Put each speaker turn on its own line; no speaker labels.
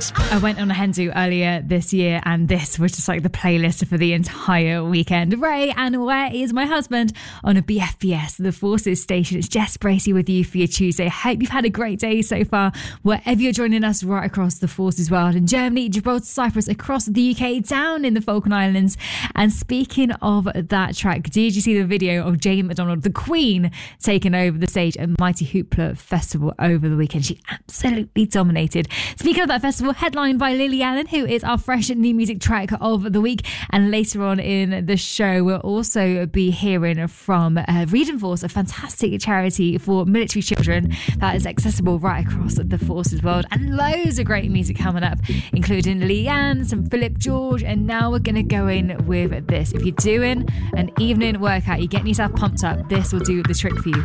I went on a hen do earlier this year and this was just like the playlist for the entire weekend. Ray and Where Is My Husband on a BFBS, the Forces station. It's Jess Bracey with you for your Tuesday. I hope you've had a great day so far, wherever you're joining us right across the Forces world, in Germany, Gibraltar, Cyprus, across the UK, down in the Falkland Islands. And speaking of that track, did you see the video of Jane McDonald, the Queen, taking over the stage at Mighty Hoopla Festival over the weekend? She absolutely dominated. Speaking of that festival, headlined by Lily Allen, who is our fresh new music track of the week. And later on in the show, we'll also be hearing from Reading Force, a fantastic charity for military children that is accessible right across the Forces world. And loads of great music coming up, including Leanne, some Philip George. And now we're going to go in with this. If you're doing an evening workout, you're getting yourself pumped up, this will do the trick for you.